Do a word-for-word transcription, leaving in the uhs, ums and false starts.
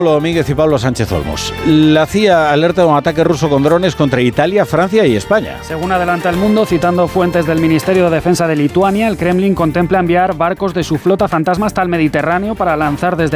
Pablo Domínguez y Pablo Sánchez Olmos. La C I A alerta de un ataque ruso con drones contra Italia, Francia y España. Según adelanta El Mundo, citando fuentes del Ministerio de Defensa de Lituania, el Kremlin contempla enviar barcos de su flota fantasma hasta el Mediterráneo para lanzar desde